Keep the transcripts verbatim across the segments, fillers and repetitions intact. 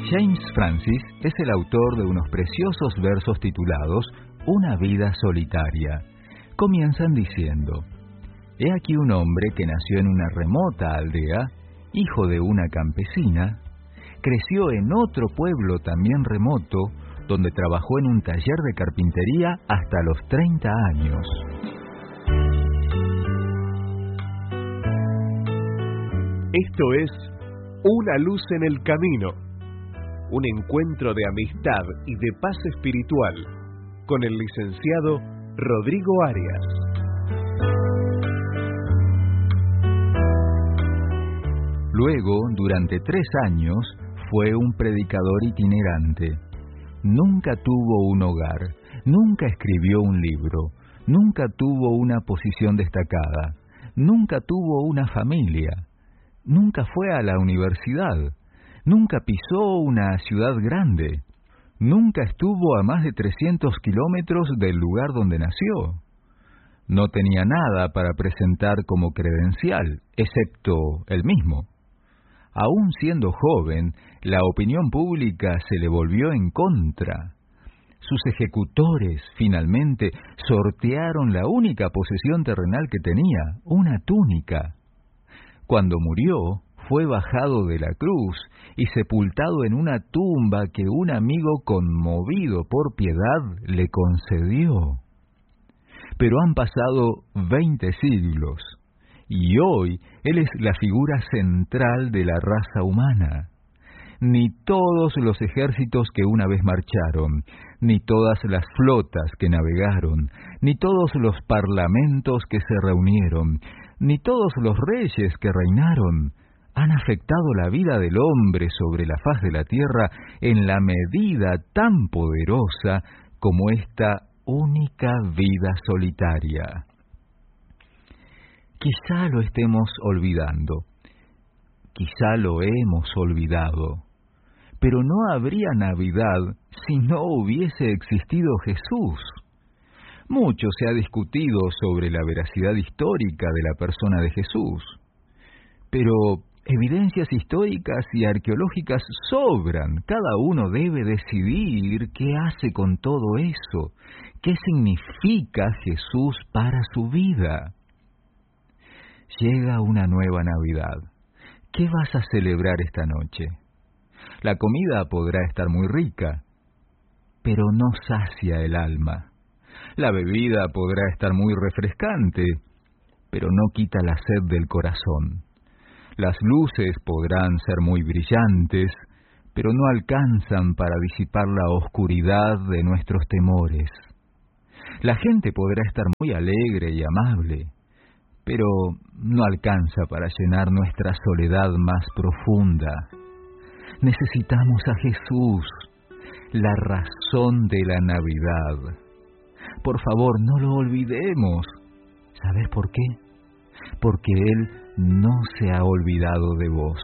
James Francis es el autor de unos preciosos versos titulados Una vida solitaria. Comienzan diciendo: He aquí un hombre que nació en una remota aldea, hijo de una campesina, creció en otro pueblo también remoto, donde trabajó en un taller de carpintería hasta los treinta años. Esto es Una luz en el camino, un encuentro de amistad y de paz espiritual con el licenciado Rodrigo Arias. Luego, durante tres años, fue un predicador itinerante. Nunca tuvo un hogar, nunca escribió un libro, nunca tuvo una posición destacada, nunca tuvo una familia, nunca fue a la universidad, nunca pisó una ciudad grande, nunca estuvo a más de trescientos kilómetros del lugar donde nació. No tenía nada para presentar como credencial, excepto él mismo. Aún siendo joven, la opinión pública se le volvió en contra. Sus ejecutores, finalmente, sortearon la única posesión terrenal que tenía, una túnica. Cuando murió, fue bajado de la cruz y sepultado en una tumba que un amigo conmovido por piedad le concedió. Pero han pasado veinte siglos. Y hoy él es la figura central de la raza humana. Ni todos los ejércitos que una vez marcharon, ni todas las flotas que navegaron, ni todos los parlamentos que se reunieron, ni todos los reyes que reinaron, han afectado la vida del hombre sobre la faz de la tierra en la medida tan poderosa como esta única vida solitaria. Quizá lo estemos olvidando, quizá lo hemos olvidado, pero no habría Navidad si no hubiese existido Jesús. Mucho se ha discutido sobre la veracidad histórica de la persona de Jesús, pero evidencias históricas y arqueológicas sobran. Cada uno debe decidir qué hace con todo eso, qué significa Jesús para su vida. Llega una nueva Navidad. ¿Qué vas a celebrar esta noche? La comida podrá estar muy rica, pero no sacia el alma. La bebida podrá estar muy refrescante, pero no quita la sed del corazón. Las luces podrán ser muy brillantes, pero no alcanzan para disipar la oscuridad de nuestros temores. La gente podrá estar muy alegre y amable, pero no alcanza para llenar nuestra soledad más profunda. Necesitamos a Jesús, la razón de la Navidad. Por favor, no lo olvidemos. ¿Sabes por qué? Porque Él no se ha olvidado de vos.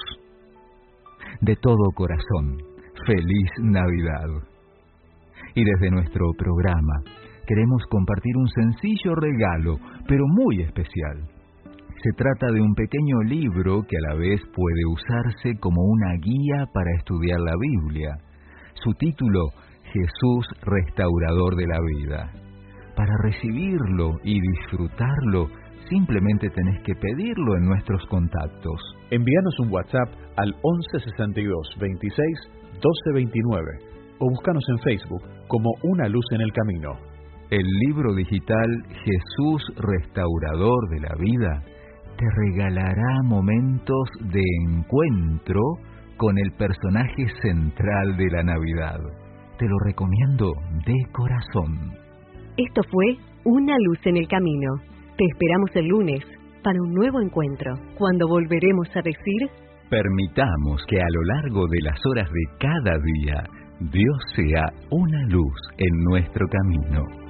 De todo corazón, feliz Navidad. Y desde nuestro programa queremos compartir un sencillo regalo, pero muy especial. Se trata de un pequeño libro que a la vez puede usarse como una guía para estudiar la Biblia. Su título, Jesús Restaurador de la Vida. Para recibirlo y disfrutarlo, simplemente tenés que pedirlo en nuestros contactos. Envíanos un WhatsApp al once sesenta y dos veintiséis doce veintinueve o búscanos en Facebook como Una Luz en el Camino. El libro digital Jesús Restaurador de la Vida te regalará momentos de encuentro con el personaje central de la Navidad. Te lo recomiendo de corazón. Esto fue Una Luz en el Camino. Te esperamos el lunes para un nuevo encuentro, cuando volveremos a decir: permitamos que a lo largo de las horas de cada día, Dios sea una luz en nuestro camino.